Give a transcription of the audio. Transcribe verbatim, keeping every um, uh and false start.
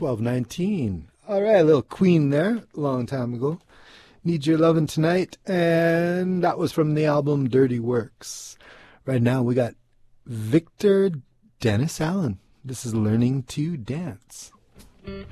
twelve nineteen. All right, a little Queen there, a long time ago. Need Your Lovin' Tonight, and that was from the album Dirty Works. Right now we got Victor Dennis Allen. This is Learning to Dance.